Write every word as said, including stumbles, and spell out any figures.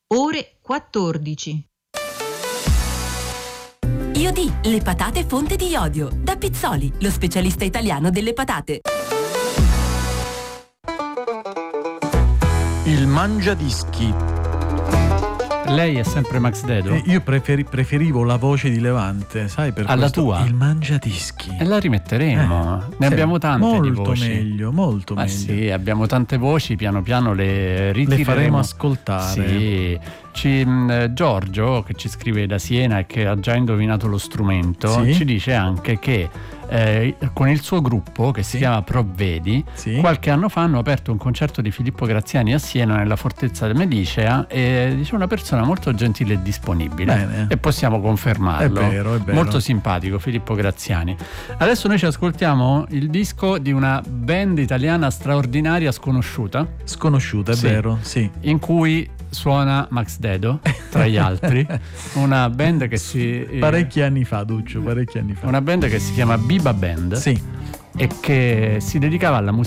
ore quattordici. Iodì, le patate fonte di iodio. Da Pizzoli, lo specialista italiano delle patate. Il mangiadischi. Lei è sempre Max Dedo? Eh, io preferi- preferivo la voce di Levante, sai, per alla questo, tua? il mangiadischi. E la rimetteremo. Eh, ne sì, abbiamo tante molto di voci. meglio, molto Ma meglio. sì, abbiamo tante voci, piano piano le ritireremo. Le faremo ascoltare. Sì. Ci, mh, Giorgio, che ci scrive da Siena e che ha già indovinato lo strumento, Sì. ci dice anche che eh, con il suo gruppo, che si Sì. chiama Provvedi, Sì. qualche anno fa hanno aperto un concerto di Filippo Graziani a Siena, nella Fortezza de Medicea, e dice una persona molto gentile e disponibile. Bene. E possiamo confermarlo. È vero, è vero. Molto simpatico Filippo Graziani. Adesso noi ci ascoltiamo il disco di una band italiana straordinaria, sconosciuta, Sconosciuta, è Sì. vero, sì. in cui suona Max Dedo tra gli altri, una band che si eh, Parecchi anni fa, Duccio, parecchi anni fa. una band che si chiama Biba Band, Sì. e che si dedicava alla musica